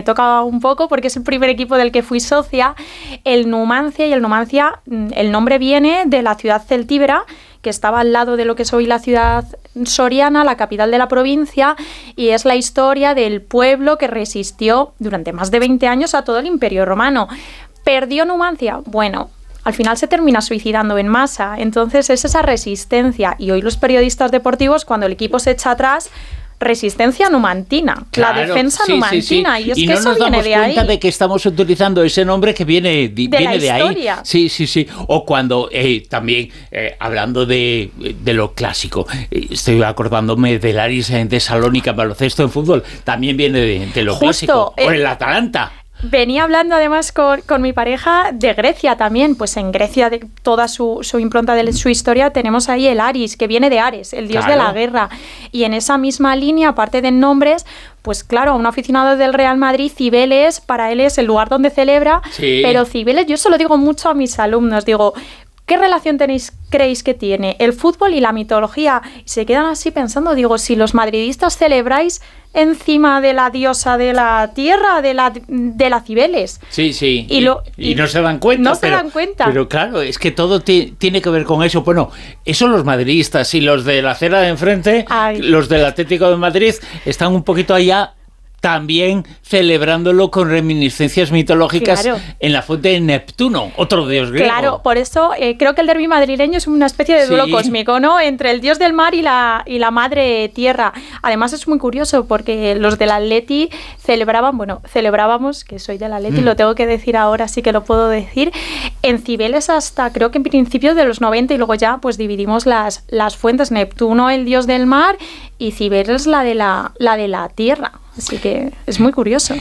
toca un poco porque es el primer equipo del que fui socia, el Numancia, y el Numancia, el nombre viene de la ciudad celtíbera, que estaba al lado de lo que es hoy la ciudad soriana, la capital de la provincia, y es la historia del pueblo que resistió durante más de 20 años a todo el Imperio Romano. ¿Perdió Numancia? Bueno, al final se termina suicidando en masa, entonces es esa resistencia, y hoy los periodistas deportivos, cuando el equipo se echa atrás, resistencia numantina, claro, la defensa numantina, sí. y es y que no eso nos viene damos de ahí. cuenta de que estamos utilizando ese nombre que viene de ahí. Sí. O cuando también, hablando de lo clásico, estoy acordándome del Aris en Tesalónica, baloncesto en fútbol, también viene de lo clásico. O el Atalanta. Venía hablando además con mi pareja de Grecia también, pues en Grecia, de toda su impronta de su historia, tenemos ahí el Aris, que viene de Ares, el dios de la guerra, y en esa misma línea, aparte de nombres, pues claro, a un aficionado del Real Madrid, Cibeles, para él es el lugar donde celebra, pero Cibeles, yo se lo digo mucho a mis alumnos, digo, ¿qué relación creéis que tiene el fútbol y la mitología? Y se quedan así pensando, digo, si los madridistas celebráis encima de la diosa de la tierra, de la Cibeles. Sí. Y no se dan cuenta. Se dan cuenta. Pero claro, es que todo tiene que ver con eso. Bueno, eso los madridistas y los de la acera de enfrente, los del Atlético de Madrid, están un poquito allá también celebrándolo con reminiscencias mitológicas en la fuente de Neptuno, otro dios griego. Claro, por eso creo que el derbi madrileño es una especie de duelo cósmico, ¿no? Entre el dios del mar y la madre tierra. Además es muy curioso porque los del Atleti celebrábamos, que soy del Atleti, lo tengo que decir ahora, sí que lo puedo decir, en Cibeles hasta creo que en principios de los 90, y luego ya pues dividimos las fuentes. Neptuno, el dios del mar, y Cibeles la de la tierra. Así que es muy curioso.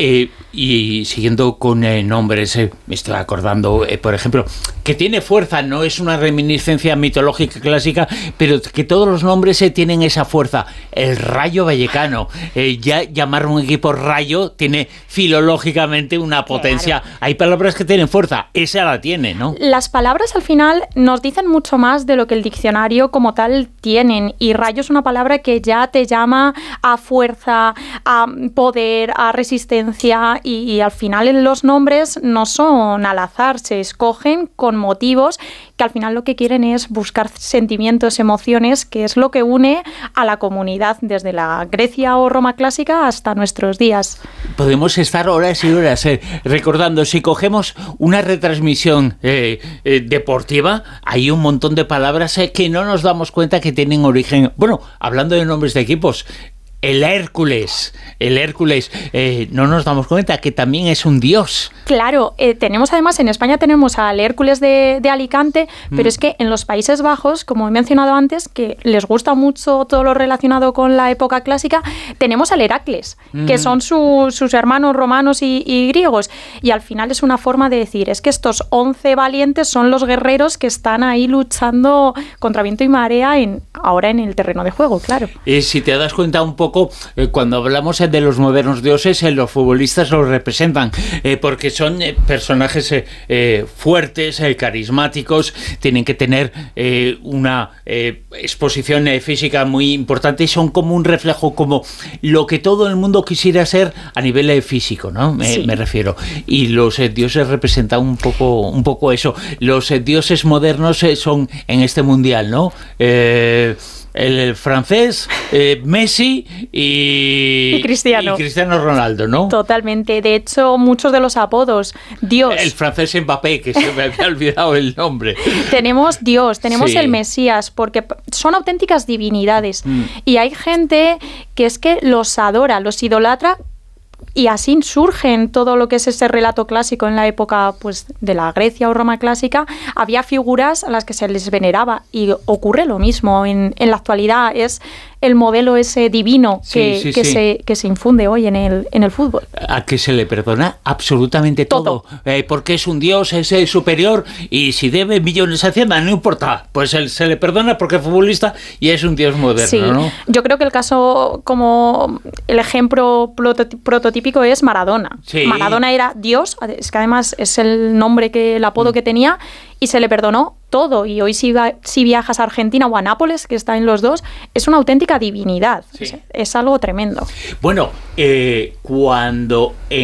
Y siguiendo con nombres, me estoy acordando, por ejemplo, que tiene fuerza, no es una reminiscencia mitológica clásica, pero que todos los nombres tienen esa fuerza. El Rayo Vallecano, ya llamar un equipo Rayo tiene filológicamente una potencia. Claro. Hay palabras que tienen fuerza, esa la tiene, ¿no? Las palabras al final nos dicen mucho más de lo que el diccionario como tal tienen, y Rayo es una palabra que ya te llama a fuerza, a poder, a resistencia, y al final los nombres no son al azar, se escogen con motivos que al final lo que quieren es buscar sentimientos, emociones, que es lo que une a la comunidad desde la Grecia o Roma clásica hasta nuestros días. Podemos estar horas y horas recordando. Si cogemos una retransmisión deportiva, hay un montón de palabras que no nos damos cuenta que tienen origen. Bueno, hablando de nombres de equipos, el Hércules, no nos damos cuenta que también es un dios. Claro, tenemos además, en España tenemos al Hércules de Alicante, pero es que en los Países Bajos, como he mencionado antes, que les gusta mucho todo lo relacionado con la época clásica, tenemos al Heracles, que son sus hermanos romanos y griegos, y al final es una forma de decir, es que estos 11 valientes son los guerreros que están ahí luchando contra viento y marea ahora en el terreno de juego, claro. Si te das cuenta un poco, cuando hablamos de los modernos dioses, los futbolistas los representan, porque son personajes fuertes, carismáticos, tienen que tener una exposición física muy importante, y son como un reflejo, como lo que todo el mundo quisiera ser a nivel físico, ¿no? Me refiero. Y los dioses representan un poco eso. Los dioses modernos son en este mundial, ¿no? El francés, Messi y Cristiano Ronaldo, ¿no? Totalmente. De hecho, muchos de los apodos, Dios. El francés Mbappé, que se me había olvidado el nombre. Tenemos Dios, tenemos el Mesías, porque son auténticas divinidades. Y hay gente que es que los adora, los idolatra, y así surgen todo lo que es ese relato clásico en la época pues de la Grecia o Roma clásica. Había figuras a las que se les veneraba, y ocurre lo mismo en la actualidad. Es el modelo ese divino que se infunde hoy en el fútbol. A que se le perdona absolutamente todo. Porque es un dios, es superior, y si debe millones a Hacienda, no importa, pues se le perdona porque es futbolista y es un dios moderno, ¿no? Yo creo que el caso, como el ejemplo prototípico, es Maradona. Maradona era Dios, es que además es el nombre, el apodo que tenía, y se le perdonó todo. Y hoy si viajas a Argentina o a Nápoles, que está en los dos, es una auténtica divinidad. Es algo tremendo. Bueno, cuando